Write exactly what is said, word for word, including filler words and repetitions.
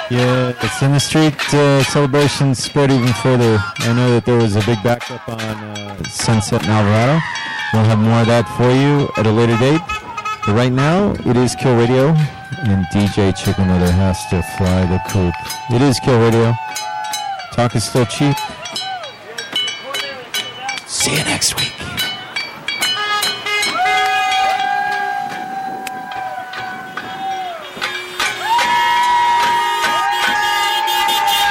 Yeah, it's in the street uh, celebration spread even further. I know that there was a big backup on uh, Sunset and Alvarado. We'll have more of that for you at a later date. But right now, it is Kill Radio, and D J Chicken Mother has to fly the coop. It is Kill Radio. Talk is still cheap. See you next week.